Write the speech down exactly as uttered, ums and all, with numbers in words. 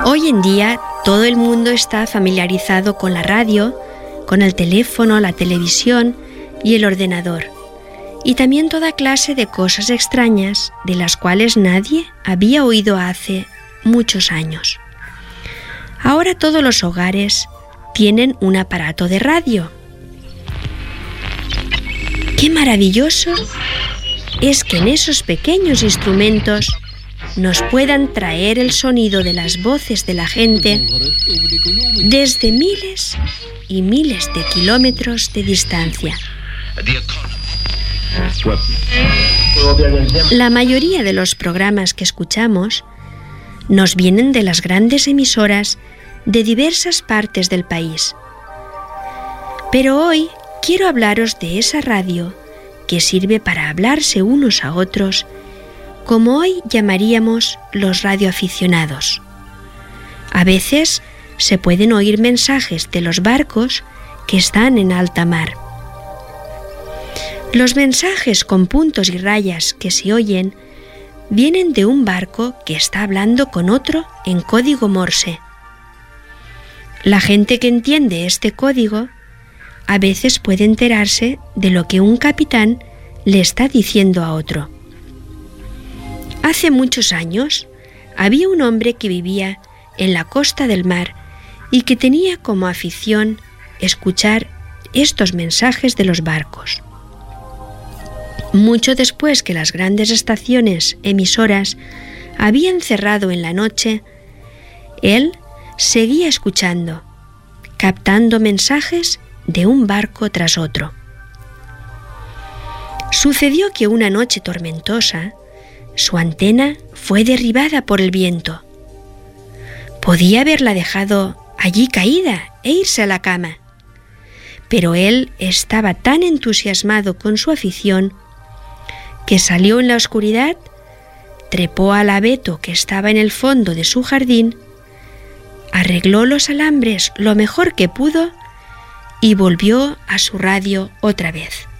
Hoy en día todo el mundo está familiarizado con la radio, con el teléfono, la televisión y el ordenador, y también toda clase de cosas extrañas de las cuales nadie había oído hace muchos años. Ahora todos los hogares tienen un aparato de radio. ¡Qué maravilloso es que en esos pequeños instrumentos nos puedan traer el sonido de las voces de la gente desde miles y miles de kilómetros de distancia! La mayoría de los programas que escuchamos nos vienen de las grandes emisoras de diversas partes del país. Pero hoy quiero hablaros de esa radio que sirve para hablarse unos a otros, como hoy llamaríamos los radioaficionados. A veces se pueden oír mensajes de los barcos que están en alta mar. Los mensajes con puntos y rayas que se oyen vienen de un barco que está hablando con otro en código Morse. La gente que entiende este código a veces puede enterarse de lo que un capitán le está diciendo a otro. Hace muchos años había un hombre que vivía en la costa del mar y que tenía como afición escuchar estos mensajes de los barcos. Mucho después que las grandes estaciones emisoras habían cerrado en la noche, él seguía escuchando, captando mensajes de un barco tras otro. Sucedió que una noche tormentosa, su antena fue derribada por el viento. Podía haberla dejado allí caída e irse a la cama, pero él estaba tan entusiasmado con su afición que salió en la oscuridad, trepó al abeto que estaba en el fondo de su jardín, arregló los alambres lo mejor que pudo y volvió a su radio otra vez.